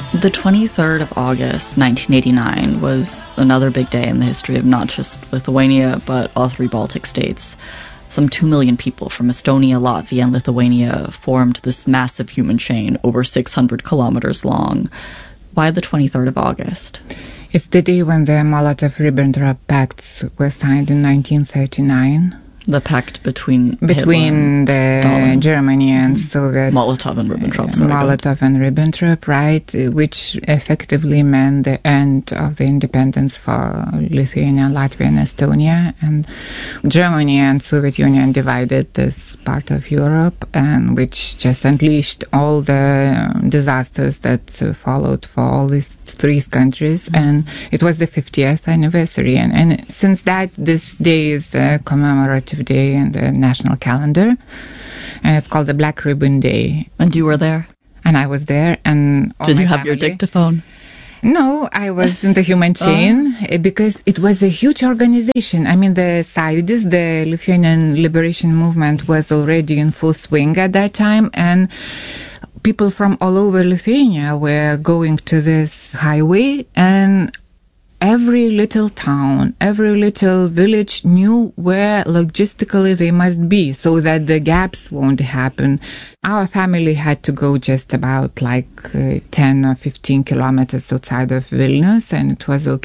The 23rd of August, 1989, was another big day in the history of not just Lithuania, but all three Baltic states. Some 2 million people from Estonia, Latvia, and Lithuania formed this massive human chain over 600 kilometers long. Why the 23rd of August? It's the day when the Molotov-Ribbentrop Pacts were signed in 1939. The pact between the Germany and Soviet Molotov and Ribbentrop. Molotov and Ribbentrop, right, which effectively meant the end of the independence for Lithuania, Latvia, and Estonia. And Germany and Soviet Union divided this part of Europe, and which just unleashed all the disasters that followed for all these three countries. And it was the 50th anniversary, and since that, this day is a commemorative day in the national calendar, and it's called the Black Ribbon Day. And you were there? And I was there. And did you have your dictaphone? No, I was in the human chain because it was a huge organization. I mean, the Sąjūdis, the Lithuanian Liberation Movement, was already in full swing at that time, and people from all over Lithuania were going to this highway, and every little town, every little village knew where logistically they must be so that the gaps won't happen. Our family had to go just about 10 or 15 kilometers outside of Vilnius, and it was okay.